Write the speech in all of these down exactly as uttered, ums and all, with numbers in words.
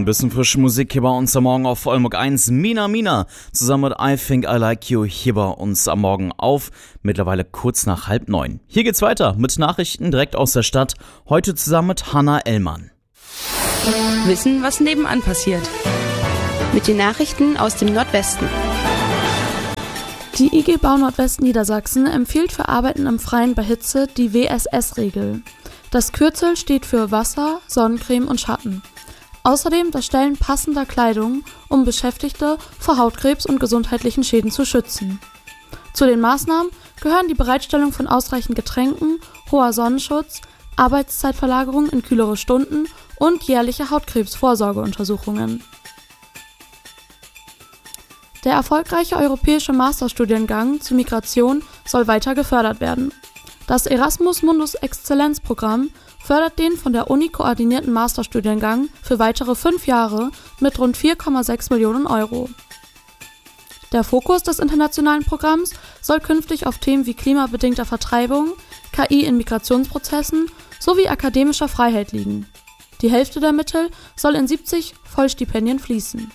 bisschen frische Musik hier bei uns am Morgen auf Olmuk eins. Mina Mina zusammen mit I Think I Like You hier bei uns am Morgen auf. Mittlerweile kurz nach halb neun. Hier geht's weiter mit Nachrichten direkt aus der Stadt. Heute zusammen mit Hanna Ellmann. Wissen, was nebenan passiert. Mit den Nachrichten aus dem Nordwesten. Die I G Bau Nordwest Niedersachsen empfiehlt für Arbeiten im Freien bei Hitze die W S S-Regel. Das Kürzel steht für Wasser, Sonnencreme und Schatten. Außerdem das Stellen passender Kleidung, um Beschäftigte vor Hautkrebs und gesundheitlichen Schäden zu schützen. Zu den Maßnahmen gehören die Bereitstellung von ausreichend Getränken, hoher Sonnenschutz, Arbeitszeitverlagerung in kühlere Stunden und jährliche Hautkrebsvorsorgeuntersuchungen. Der erfolgreiche europäische Masterstudiengang zur Migration soll weiter gefördert werden. Das Erasmus Mundus Exzellenzprogramm fördert den von der Uni koordinierten Masterstudiengang für weitere fünf Jahre mit rund vier Komma sechs Millionen Euro. Der Fokus des internationalen Programms soll künftig auf Themen wie klimabedingter Vertreibung, K I in Migrationsprozessen sowie akademischer Freiheit liegen. Die Hälfte der Mittel soll in siebzig Vollstipendien fließen.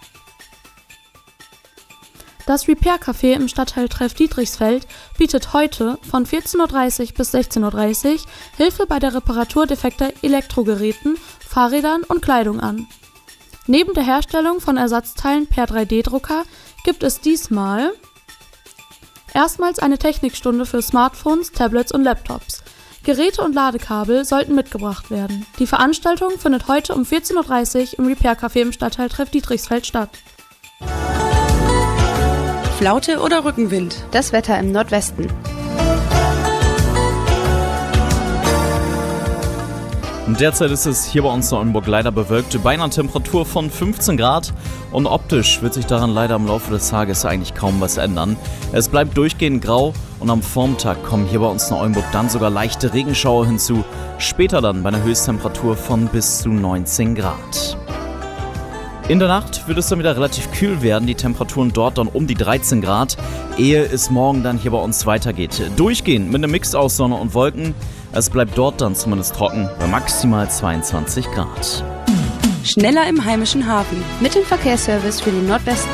Das Repair-Café im Stadtteil Treff-Dietrichsfeld bietet heute von vierzehn Uhr dreißig bis sechzehn Uhr dreißig Hilfe bei der Reparatur defekter Elektrogeräten, Fahrrädern und Kleidung an. Neben der Herstellung von Ersatzteilen per drei D Drucker gibt es diesmal erstmals eine Technikstunde für Smartphones, Tablets und Laptops. Geräte und Ladekabel sollten mitgebracht werden. Die Veranstaltung findet heute um vierzehn Uhr dreißig im Repair-Café im Stadtteil Treff-Dietrichsfeld statt. Flaute oder Rückenwind? Das Wetter im Nordwesten. Derzeit ist es hier bei uns in Oldenburg leider bewölkt, bei einer Temperatur von fünfzehn Grad und optisch wird sich daran leider im Laufe des Tages eigentlich kaum was ändern. Es bleibt durchgehend grau und am Vormittag kommen hier bei uns in Oldenburg dann sogar leichte Regenschauer hinzu, später dann bei einer Höchsttemperatur von bis zu neunzehn Grad. In der Nacht wird es dann wieder relativ kühl werden, die Temperaturen dort dann um die dreizehn Grad, ehe es morgen dann hier bei uns weitergeht. Durchgehend mit einem Mix aus Sonne und Wolken, es bleibt dort dann zumindest trocken bei maximal zweiundzwanzig Grad. Schneller im heimischen Hafen. Mit dem Verkehrsservice für den Nordwesten.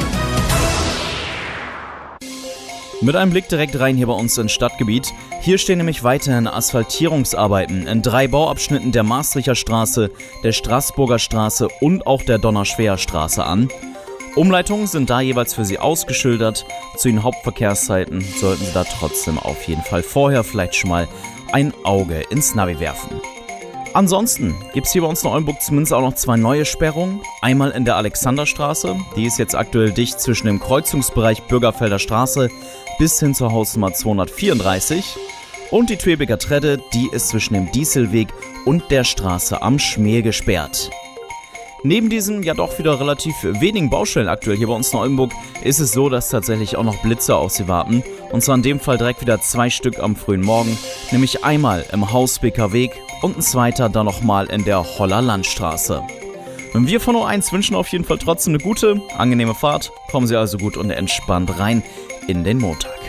Mit einem Blick direkt rein hier bei uns ins Stadtgebiet. Hier stehen nämlich weiterhin Asphaltierungsarbeiten in drei Bauabschnitten der Maastrichter Straße, der Straßburger Straße und auch der Donnerschwer Straße an. Umleitungen sind da jeweils für Sie ausgeschildert. Zu den Hauptverkehrszeiten sollten Sie da trotzdem auf jeden Fall vorher vielleicht schon mal ein Auge ins Navi werfen. Ansonsten gibt es hier bei uns in Oldenburg zumindest auch noch zwei neue Sperrungen. Einmal in der Alexanderstraße, die ist jetzt aktuell dicht zwischen dem Kreuzungsbereich Bürgerfelder Straße bis hin zur Hausnummer zweihundertvierunddreißig. Und die Twebeker Tredde, die ist zwischen dem Dieselweg und der Straße am Schmäh gesperrt. Neben diesen ja doch wieder relativ wenigen Baustellen aktuell hier bei uns in Oldenburg ist es so, dass tatsächlich auch noch Blitze auf Sie warten. Und zwar in dem Fall direkt wieder zwei Stück am frühen Morgen, nämlich einmal im Hausbeker Weg und ein zweiter dann nochmal in der Holler Landstraße. Und wir von O eins wünschen auf jeden Fall trotzdem eine gute, angenehme Fahrt. Kommen Sie also gut und entspannt rein in den Montag.